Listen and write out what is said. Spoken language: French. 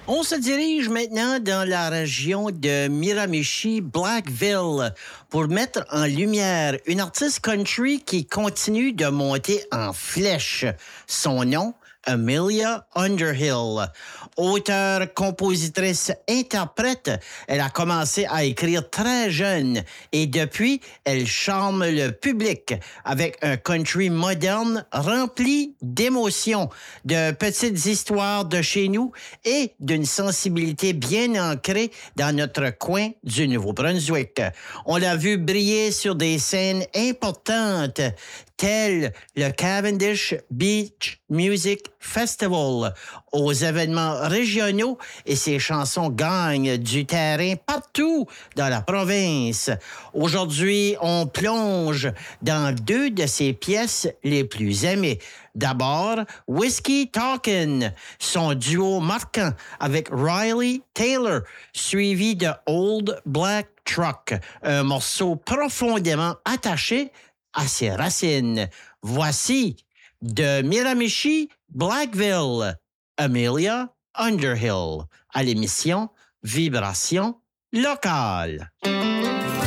On se dirige maintenant dans la région de Miramichi, Blackville, pour mettre en lumière une artiste country qui continue de monter en flèche. Son nom, Amelia Underhill. Auteure, compositrice, interprète, elle a commencé à écrire très jeune et depuis, elle charme le public avec un country moderne rempli d'émotions, de petites histoires de chez nous et d'une sensibilité bien ancrée dans notre coin du Nouveau-Brunswick. On l'a vu briller sur des scènes importantes telles le Cavendish Beach Music Festival, aux événements régionaux et ses chansons gagnent du terrain partout dans la province. Aujourd'hui, on plonge dans deux de ses pièces les plus aimées. D'abord, Whiskey Talkin', son duo marquant avec Riley Taylor, suivi de Old Black Truck, un morceau profondément attaché à ses racines. Voici de Miramichi, Blackville, Amelia Underhill, à l'émission Vibration locale.